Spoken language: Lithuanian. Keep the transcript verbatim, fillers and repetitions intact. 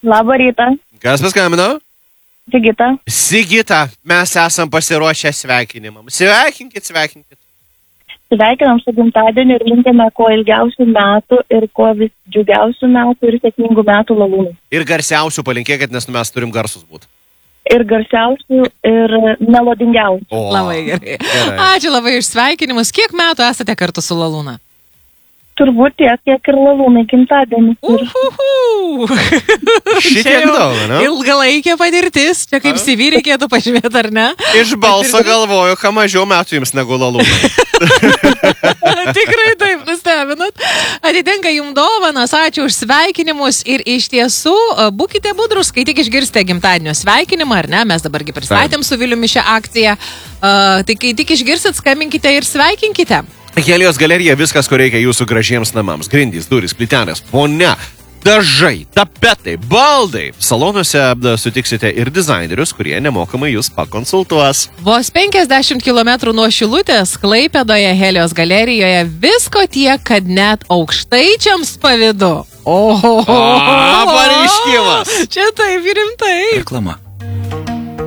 Labą rytą. Kas paskambino? Sigita. Sigita, mes esam pasiruošę sveikinimam. Sveikinkit, sveikinkit. Sveikinam su gimtadieniu ir linkime kuo ilgiausių metų ir kuo vis džiugiausių metų ir sėkmingų metų Lalūnai. Ir garsiausių palinkėkit, nes mes turim garsus būti. Ir garsiausių, ir melodingiausių. O, Labai gerai. gerai. Ačiū labai iš sveikinimus. Kiek metų esate kartu su Lalūna? Turbūt tiek, kiek ir Lalūnai gimtadienis. Uhuhu. Šitiek daug, ne? Ilgalaikė patirtis. Čia kaip C V reikėtų pažymėti, ar ne? Iš balso galvoju, ką mažiau metų jums negu Lalūnai. Tikrai taip, nustebinat. Atitenka jums dovanas, ačiū už sveikinimus ir iš tiesų būkite budrus, kai tik išgirsite gimtadienio sveikinimą, ar ne? Mes dabargi pristatėm su Viliumi šią akciją. Uh, tai kai tik išgirsit, skambinkite ir sveikinkite. Helijos galerija, viskas, ko reikia jūsų gražiems namams. Grindys, durys, plytelės, vonia, dažai, tapetai, baldai. Salonuose sutiksite ir dizainerius, kurie nemokamai jūs pakonsultuos. Vos penkiasdešimt kilometrų nuo Šilutės, Klaipėdoje, Helijos galerijoje visko tiek, kad net aukštaičiams pavydu. Oho. A, pareiškimas. Čia taip rimtai. Reklama.